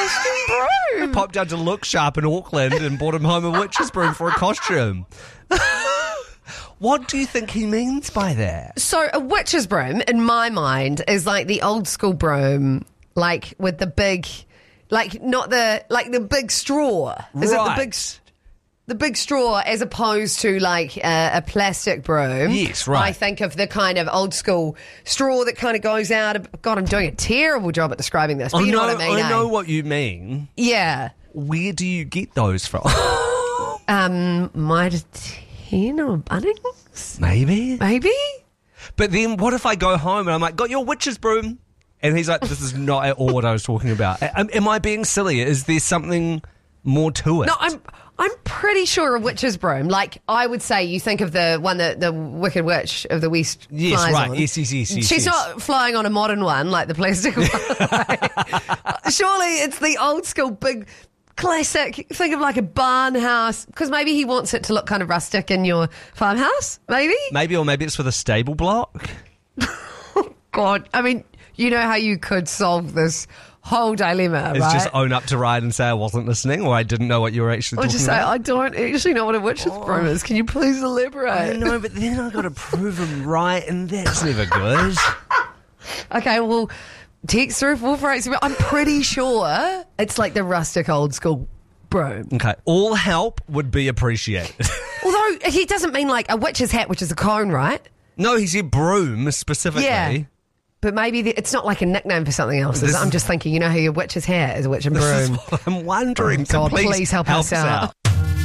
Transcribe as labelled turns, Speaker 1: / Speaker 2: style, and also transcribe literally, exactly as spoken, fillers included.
Speaker 1: costume broom.
Speaker 2: Popped down to Look Sharp in Auckland and brought him home a witch's broom for a costume. What do you think he means by that?
Speaker 1: So a witch's broom, in my mind, is like the old school broom, like with the big, like not the, like the big straw. Is
Speaker 2: right.
Speaker 1: it the big, the big straw as opposed to like a, a plastic broom?
Speaker 2: Yes, right.
Speaker 1: I think of the kind of old school straw that kind of goes out. Of, God, I'm doing a terrible job at describing this, but
Speaker 2: I
Speaker 1: you know,
Speaker 2: know,
Speaker 1: what I mean.
Speaker 2: I know
Speaker 1: eh?
Speaker 2: what you mean.
Speaker 1: Yeah.
Speaker 2: Where do you get those from?
Speaker 1: Um, Mitre ten or Bunnings?
Speaker 2: Maybe.
Speaker 1: Maybe?
Speaker 2: But then what if I go home and I'm like, got your witch's broom? And he's like, this is not at all what I was talking about. Am, am I being silly? Is there something more to it?
Speaker 1: No, I'm I'm pretty sure a witch's broom. Like, I would say you think of the one that the Wicked Witch of the West
Speaker 2: Yes,
Speaker 1: flies
Speaker 2: right.
Speaker 1: on.
Speaker 2: Yes, yes, yes, yes,
Speaker 1: She's
Speaker 2: yes.
Speaker 1: not flying on a modern one like the plastic one. Surely it's the old school big classic. Think of like a barn house, because maybe he wants it to look kind of rustic in your farmhouse, maybe?
Speaker 2: Maybe, or maybe it's for the stable block.
Speaker 1: God, I mean, you know how you could solve this whole dilemma,
Speaker 2: It's
Speaker 1: right?
Speaker 2: just own up to Ryan and say I wasn't listening or I didn't know what you were actually
Speaker 1: Or
Speaker 2: talking
Speaker 1: just say,
Speaker 2: about.
Speaker 1: I don't actually know what a witch's broom is. Can you please
Speaker 2: I
Speaker 1: elaborate?
Speaker 2: know, but then I've got to prove him right, and that's never good.
Speaker 1: Okay, well, text through four four eight. I'm pretty sure it's like the rustic old school broom.
Speaker 2: Okay, all help would be appreciated.
Speaker 1: Although he doesn't mean like a witch's hat, which is a cone, right?
Speaker 2: No, he said broom specifically.
Speaker 1: Yeah. But maybe the, it's not like a nickname for something else.
Speaker 2: This
Speaker 1: I'm
Speaker 2: is-
Speaker 1: just thinking, you know how your witch's hat is a witch and
Speaker 2: This
Speaker 1: broom.
Speaker 2: is what I'm wondering.
Speaker 1: Oh,
Speaker 2: so
Speaker 1: God,
Speaker 2: please,
Speaker 1: please help us out.